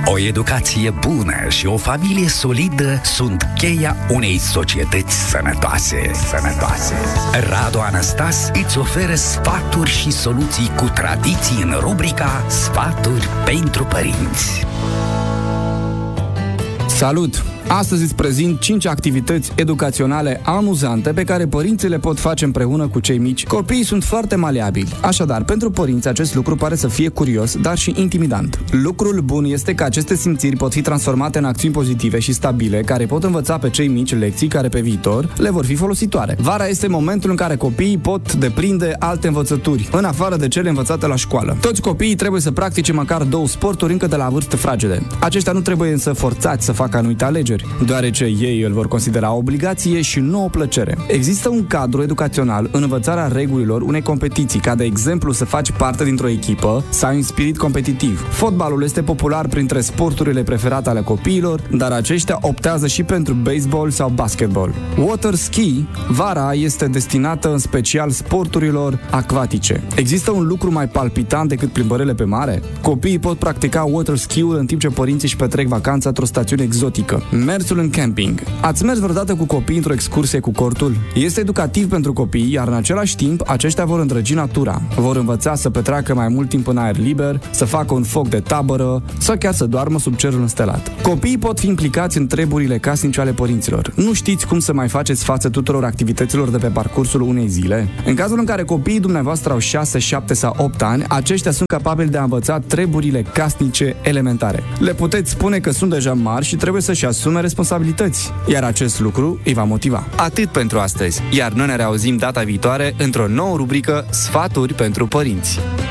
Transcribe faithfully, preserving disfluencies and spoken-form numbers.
O educație bună și o familie solidă sunt cheia unei societăți sănătoase. Sănătoase. Radu Anastas îți oferă sfaturi și soluții cu tradiții în rubrica Sfaturi pentru părinți. Salut! Astăzi îți prezint cinci activități educaționale amuzante pe care părinții le pot face împreună cu cei mici. Copiii sunt foarte maleabili, așadar, pentru părinți acest lucru pare să fie curios, dar și intimidant. Lucrul bun este că aceste simțiri pot fi transformate în acțiuni pozitive și stabile, care pot învăța pe cei mici lecții care pe viitor le vor fi folositoare. Vara este momentul în care copiii pot deprinde alte învățături, în afară de cele învățate la școală. Toți copiii trebuie să practice măcar două sporturi încă de la vârste fragede. Aceștia nu trebuie însă forțați să facă anumite alegeri, deoarece ei îl vor considera o obligație și nu o plăcere. Există un cadru educațional în învățarea regulilor unei competiții, ca de exemplu să faci parte dintr-o echipă sau un spirit competitiv. Fotbalul este popular printre sporturile preferate ale copiilor, dar aceștia optează și pentru baseball sau basketball. Water ski, vara, este destinată în special sporturilor acvatice. Există un lucru mai palpitant decât plimbările pe mare? Copiii pot practica water ski-ul în timp ce părinții își petrec vacanța într-o stațiune exotică. Mersul în camping. Ați mers vreodată cu copiii într-o excursie cu cortul? Este educativ pentru copii, iar în același timp aceștia vor îndrăgi natura. Vor învăța să petreacă mai mult timp în aer liber, să facă un foc de tabără sau chiar să doarmă sub cerul înstelat. Copiii pot fi implicați în treburile casnice ale părinților. Nu știți cum să mai faceți față tuturor activităților de pe parcursul unei zile? În cazul în care copiii dumneavoastră au șase, șapte sau opt ani, aceștia sunt capabili de a învăța treburile casnice elementare. Le puteți spune că sunt deja mari și trebuie să-și asume responsabilități, iar acest lucru îi va motiva. Atât pentru astăzi, iar noi ne reauzim data viitoare într-o nouă rubrică Sfaturi pentru părinți.